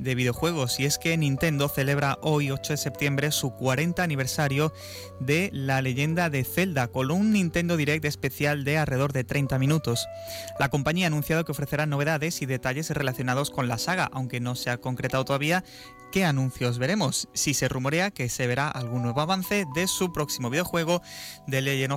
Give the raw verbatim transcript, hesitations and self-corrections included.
de videojuegos, y es que Nintendo celebra hoy, ocho de septiembre, su cuarenta aniversario de La Leyenda de Zelda, con un Nintendo Direct especial de alrededor de treinta minutos. La compañía ha anunciado que ofrecerá novedades y detalles relacionados con la saga, aunque no se ha concretado todavía qué anuncios veremos. Si se rumorea que se verá algún nuevo avance de su próximo videojuego, The Legend of